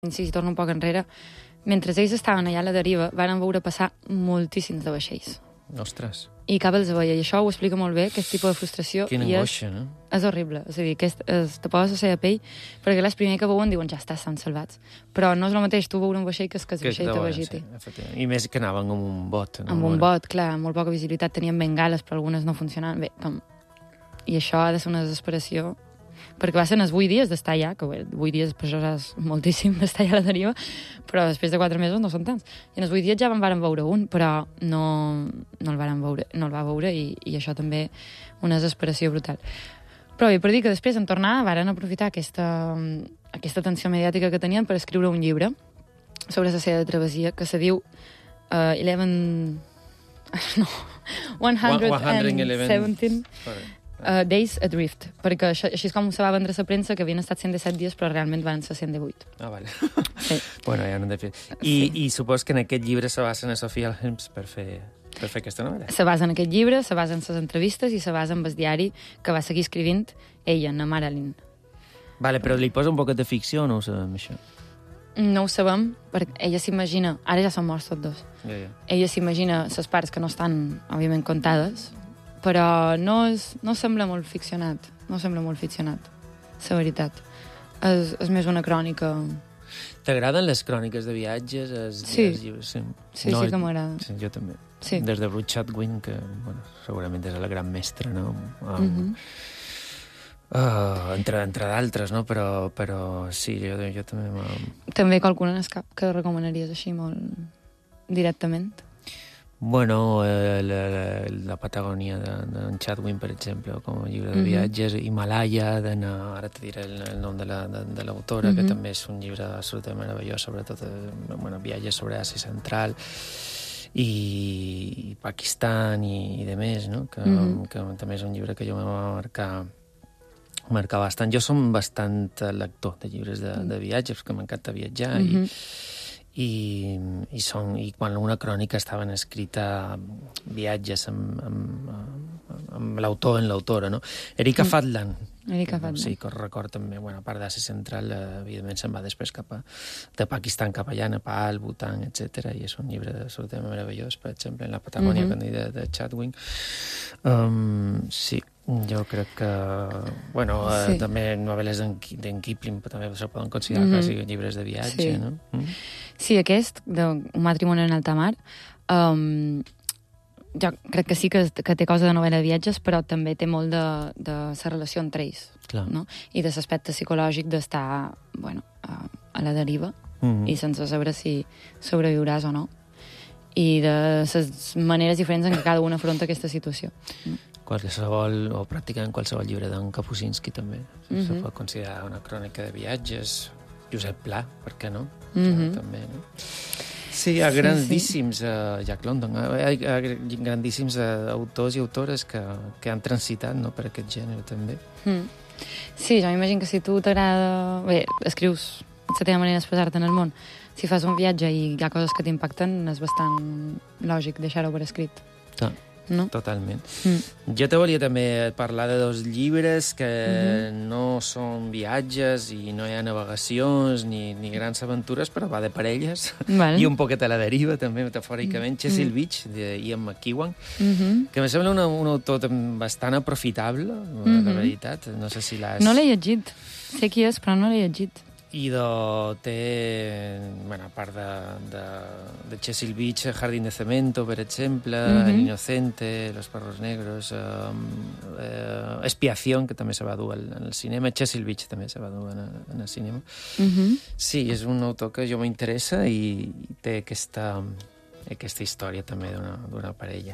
si torno un poc enrere, mentre ells estaven allà a la deriva, van veure passar moltíssims de vaixells. Ostres. I cap els veia, i això ho explica molt bé, aquest tipus de frustració. Quina angoixa, no? És horrible, és a dir, te poses a la pell, perquè el primer que veuen diuen, ja està, estan salvats. Però no és el mateix tu veure un vaixell que el vaixell te vegiti. Sí, i més que anaven amb un bot. Amb un bot, clar, amb molt poca visibilitat, tenien bengales, però algunes no funcionaven bé. I això ha de ser una desesperació, perquè va ser en els 8 dies d'estar allà, que 8 dies per això és moltíssim d'estar allà a la deriva, però després de 4 mesos no són tants. I en els 8 dies ja en varen veure un, però no el va veure i això també una desesperació brutal. Però bé, per dir que després, en tornar, varen aprofitar aquesta atenció mediàtica que tenien per escriure un llibre sobre la seva travessia, que se diu 117 Days Adrift, perquè així és com se va vendre a la premsa, que havien estat 117 dies, però realment van ser 118. Ah, vale. Sí. Bueno, ja no hem de fer. I supos que en aquest llibre se basa en Sofia Helms per fer aquesta novel·la? Se basa en aquest llibre, se basa en les entrevistes i se basa en el diari que va seguir escrivint ella, en Marilyn. Vale, però li posa un poquet de ficció o no ho sabem, això? No ho sabem, perquè ella s'imagina... Ara ja són morts tots dos. Ja. Ella s'imagina les parts que no estan, òbviament, contades, però no sembla molt ficcionat. No sembla molt ficcionat, la veritat. És més una crònica. T'agraden les cròniques de viatges? Sí. Els llibres? Sí, que m'agrada. Sí, jo també. Sí. Des de Ruth Chatwin, que segurament és la gran mestra, no? Entre d'altres, no? Però sí, jo també... També qualcuna en el cap que recomanaries així molt directament? Bueno, la Patagònia d'en Chatwin, per exemple, com a llibre de viatges, Himalaya, ara te diré el nom de l'autora, que també és un llibre absolutament meravellós, sobretot viatges sobre Àsia Central i Pakistan i de més, no? Que també és un llibre que jo em va marcar bastant. Jo som bastant lector de llibres de viatges, que m'encanta viatjar i quan una crònica estaven escrita viatges amb l'autor en l'autora, no? Erika Fadlan. Sí, que record també, a part d'Àsia Central, evidentment se'n va després de Pakistan cap allà, Nepal, Bhutan, etc. I és un llibre absolutament meravellós, per exemple, en la Patagònia, de Chatwin. Sí, jo crec que... també novel·les d'en Kipling també se poden considerar quasi llibres de viatge, no? Sí, aquest, Un matrimoni en alta mar, jo crec que sí que té cosa de novel·la de viatges, però també té molt de la relació entre ells, no? I de l'aspecte psicològic d'estar a la deriva i sense saber si sobreviuràs o no, i de les maneres diferents en què cada un afronta aquesta situació. Qualsevol, o pràcticament qualsevol llibre d'en Kapuscinski també se pot considerar una crònica de viatges. Josep Pla, per què no? També, no? Sí, hi ha grandíssims Jack London, hi ha grandíssims autors i autores que han transitat per aquest gènere també. Sí, jo m'imagino que si tu t'agrada... Bé, escrius la teva manera d'expressar-te en el món, si fas un viatge i hi ha coses que t'impacten, és bastant lògic deixar-ho per escrit. No? Totalment. Jo te volia també parlar de 2 llibres que no són viatges i no hi ha navegacions ni grans aventures, però va de parelles i un poquet a la deriva, també, metafòricament. Cecil Beach, d'Ian McEwan, que em sembla un autor bastant aprofitable, la veritat. No sé si l'has... No l'he llegit. Sé qui és, però no l'he llegit. I té, a part de Cecil Beach, Jardín de Cemento, per exemple, El Inocente, Los Perros Negros, Expiación, que també se va dur al cinema, Cecil Beach també se va dur en el cinema. Sí, és un autor que jo m'interessa i té aquesta història també d'una parella.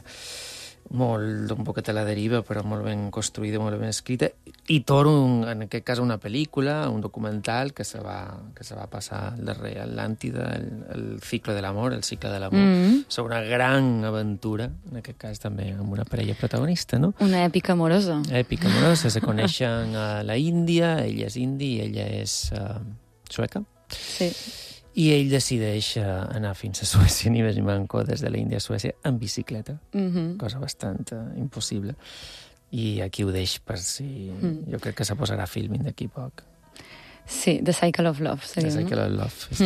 Un poquet a la deriva, però molt ben construïda, molt ben escrita, i en aquest cas una pel·lícula, un documental que se va passar al darrer Atlàntida, el cicle de l'amor, sobre una gran aventura, en aquest cas també amb una parella protagonista, no? Una èpica amorosa. Èpica amorosa, se coneixen a la Índia, ell és indi i ella és sueca. Sí. I ell decideix anar fins a Suècia, ni més ni manco, des de l'Índia a Suècia, en bicicleta, cosa bastant impossible. I aquí ho deix per si... Jo crec que se posarà filming d'aquí poc. Sí, The Cycle of Love. The Cycle of Love.